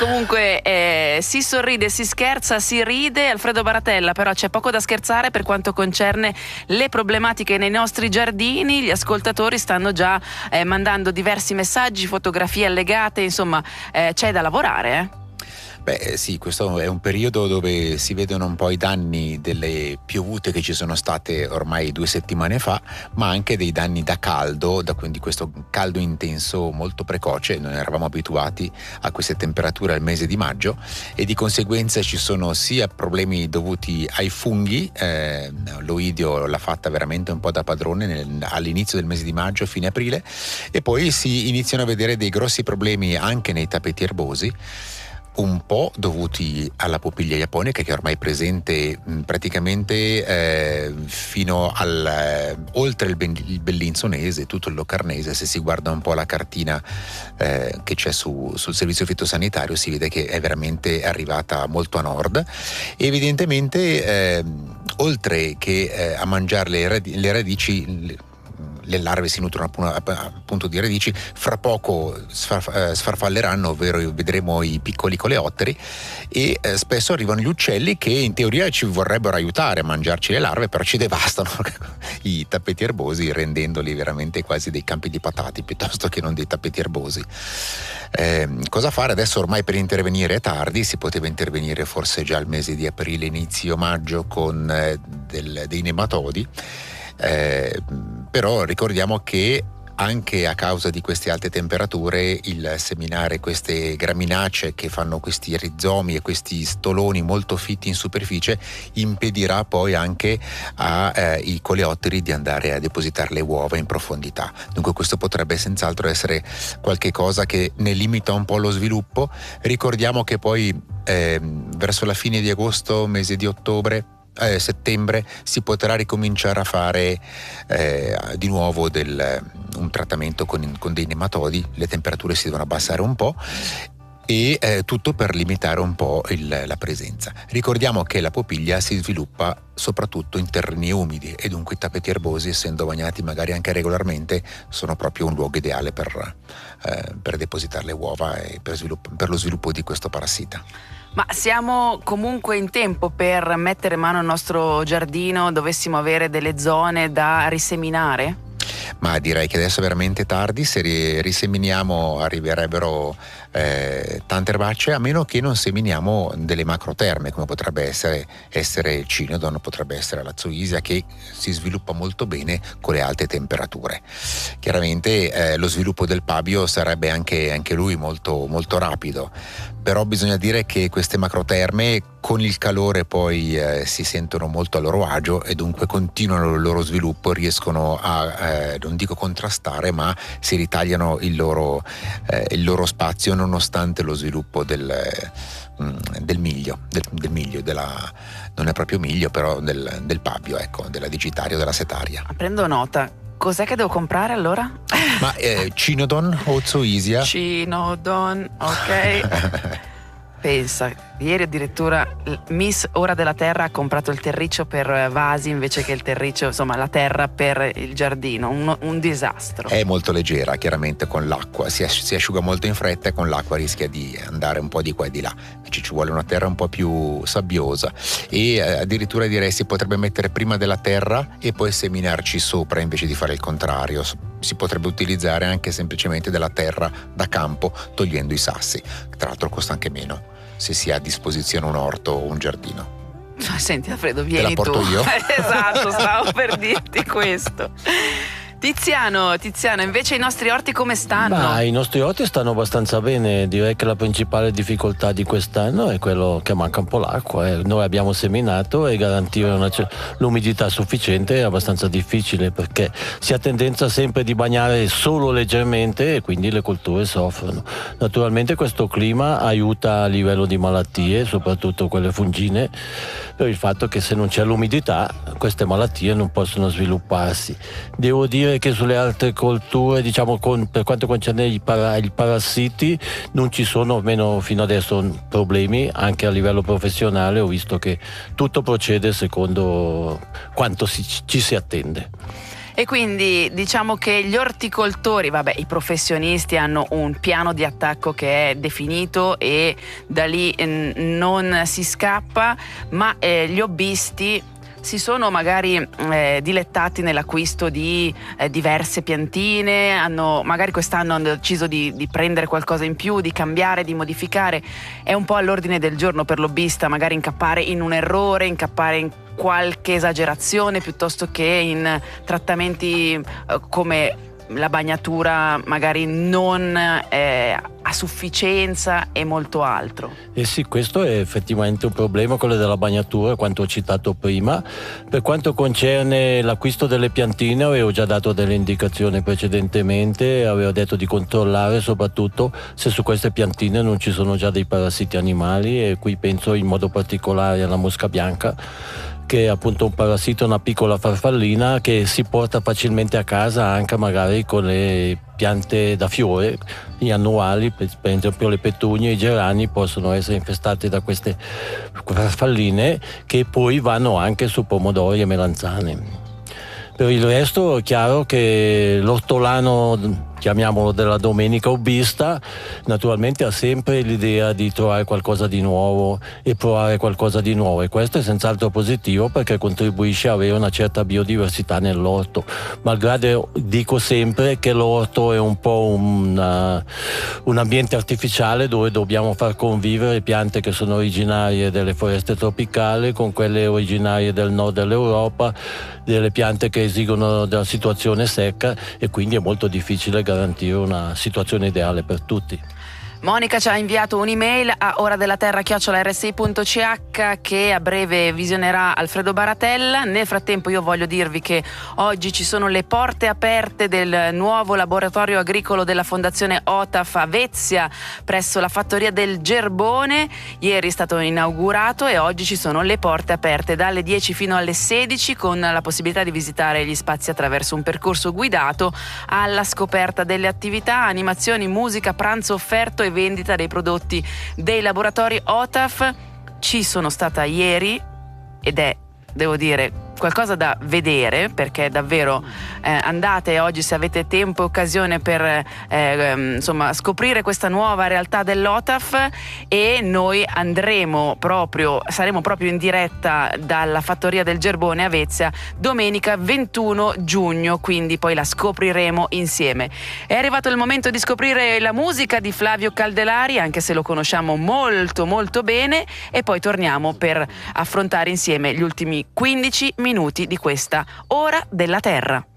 Comunque si sorride, si scherza, si ride. Alfredo Baratella, però c'è poco da scherzare per quanto concerne le problematiche nei nostri giardini. Gli ascoltatori stanno già mandando diversi messaggi, fotografie allegate, insomma c'è da lavorare. Beh sì, questo è un periodo dove si vedono un po' i danni delle piovute che ci sono state ormai 2 settimane fa, ma anche dei danni da caldo, quindi questo caldo intenso molto precoce. Non eravamo abituati a queste temperature al mese di maggio e di conseguenza ci sono sia problemi dovuti ai funghi, l'oidio l'ha fatta veramente un po' da padrone all'inizio del mese di maggio, fine aprile, e poi si iniziano a vedere dei grossi problemi anche nei tappeti erbosi, un po' dovuti alla popiglia japonica, che è ormai presente praticamente fino oltre il bellinzonese, tutto il locarnese. Se si guarda un po' la cartina che c'è sul servizio fitosanitario, si vede che è veramente arrivata molto a nord. Evidentemente oltre che a mangiare le radici, le larve si nutrono appunto di radici, fra poco sfarfalleranno, ovvero vedremo i piccoli coleotteri, e spesso arrivano gli uccelli che in teoria ci vorrebbero aiutare a mangiarci le larve, però ci devastano i tappeti erbosi, rendendoli veramente quasi dei campi di patate piuttosto che non dei tappeti erbosi. Cosa fare adesso? Ormai per intervenire è tardi, si poteva intervenire forse già al mese di aprile, inizio maggio, con dei nematodi. Però ricordiamo che anche a causa di queste alte temperature il seminare queste graminacee che fanno questi rizomi e questi stoloni molto fitti in superficie impedirà poi anche ai coleotteri di andare a depositare le uova in profondità. Dunque questo potrebbe senz'altro essere qualche cosa che ne limita un po' lo sviluppo. Ricordiamo che poi verso la fine di agosto, mese di settembre, si potrà ricominciare a fare di nuovo un trattamento con dei nematodi. Le temperature si devono abbassare un po' e tutto per limitare un po' la presenza. Ricordiamo che la popiglia si sviluppa soprattutto in terreni umidi e dunque i tappeti erbosi, essendo bagnati magari anche regolarmente, sono proprio un luogo ideale per depositare le uova e per lo sviluppo di questo parassita. Ma siamo comunque in tempo per mettere mano al nostro giardino, dovessimo avere delle zone da riseminare? Ma direi che adesso è veramente tardi. Se riseminiamo arriverebbero tante erbacce, a meno che non seminiamo delle macroterme, come potrebbe essere il Cinodon, potrebbe essere la Zoysia, che si sviluppa molto bene con le alte temperature. Chiaramente lo sviluppo del Pabio sarebbe anche lui molto, molto rapido, però bisogna dire che queste macroterme con il calore poi si sentono molto a loro agio e dunque continuano il loro sviluppo, riescono a non dico contrastare, ma si ritagliano il loro spazio nonostante lo sviluppo del miglio, non è proprio miglio, però del Pabio, ecco, della Digitaria o della Setaria. Prendo nota. Cos'è che devo comprare allora? Ma Cinodon o Zoysia? Cinodon, ok. Pensa, ieri addirittura Miss Ora della Terra ha comprato il terriccio per vasi invece che il terriccio, insomma la terra per il giardino, un disastro. È molto leggera, chiaramente con l'acqua, si asciuga molto in fretta e con l'acqua rischia di andare un po' di qua e di là. Ci vuole una terra un po' più sabbiosa e addirittura direi si potrebbe mettere prima della terra e poi seminarci sopra invece di fare il contrario. Si potrebbe utilizzare anche semplicemente della terra da campo togliendo i sassi, tra l'altro costa anche meno se si ha a disposizione un orto o un giardino. Senti Alfredo, vieni tu. Te la porto io? Esatto, stavo per dirti questo. Tiziano, invece i nostri orti come stanno? Ma i nostri orti stanno abbastanza bene. Direi che la principale difficoltà di quest'anno è quello che manca un po' l'acqua. Noi abbiamo seminato e garantire l'umidità sufficiente è abbastanza difficile, perché si ha tendenza sempre di bagnare solo leggermente e quindi le colture soffrono. Naturalmente questo clima aiuta a livello di malattie, soprattutto quelle fungine, per il fatto che se non c'è l'umidità queste malattie non possono svilupparsi. Devo dire che sulle altre colture, diciamo, per quanto concerne i parassiti, non ci sono, almeno fino adesso, problemi. Anche a livello professionale ho visto che tutto procede secondo quanto ci si attende. E quindi diciamo che gli orticoltori, vabbè, i professionisti hanno un piano di attacco che è definito e da lì non si scappa, ma gli hobbisti si sono magari dilettati nell'acquisto di diverse piantine, magari quest'anno hanno deciso di prendere qualcosa in più, di cambiare, di modificare. È un po' all'ordine del giorno per l'hobbista magari incappare in un errore, incappare in qualche esagerazione piuttosto che in trattamenti come la bagnatura magari non a sufficienza e molto altro. Sì, questo è effettivamente un problema, quello della bagnatura, quanto ho citato prima. Per quanto concerne l'acquisto delle piantine, avevo già dato delle indicazioni precedentemente, avevo detto di controllare soprattutto se su queste piantine non ci sono già dei parassiti animali, e qui penso in modo particolare alla mosca bianca, che è appunto un parassito, una piccola farfallina che si porta facilmente a casa anche magari con le piante da fiore, gli annuali, per esempio le petunie e i gerani possono essere infestati da queste farfalline che poi vanno anche su pomodori e melanzane. Per il resto è chiaro che l'ortolano, chiamiamolo della domenica hobbista, naturalmente ha sempre l'idea di trovare qualcosa di nuovo e provare qualcosa di nuovo, e questo è senz'altro positivo perché contribuisce a avere una certa biodiversità nell'orto. Malgrado dico sempre che l'orto è un po' un ambiente artificiale dove dobbiamo far convivere piante che sono originarie delle foreste tropicali con quelle originarie del nord dell'Europa, delle piante che esigono della situazione secca, e quindi è molto difficile garantire una situazione ideale per tutti. Monica ci ha inviato un'email a oradelaterra@rsi.ch che a breve visionerà Alfredo Baratella. Nel frattempo io voglio dirvi che oggi ci sono le porte aperte del nuovo laboratorio agricolo della Fondazione OTAF a Vezia presso la fattoria del Gerbone. Ieri è stato inaugurato e oggi ci sono le porte aperte dalle 10 fino alle 16 con la possibilità di visitare gli spazi attraverso un percorso guidato alla scoperta delle attività, animazioni, musica, pranzo offerto e vendita dei prodotti dei laboratori OTAF. Ci sono stata ieri ed è, devo dire, qualcosa da vedere, perché davvero andate oggi se avete tempo e occasione per insomma scoprire questa nuova realtà dell'OTAF, e noi saremo proprio in diretta dalla fattoria del Gerbone a Vezia domenica 21 giugno, quindi poi la scopriremo insieme. È arrivato il momento di scoprire la musica di Flavio Caldelari, anche se lo conosciamo molto molto bene, e poi torniamo per affrontare insieme gli ultimi 15 minuti di questa Ora della Terra.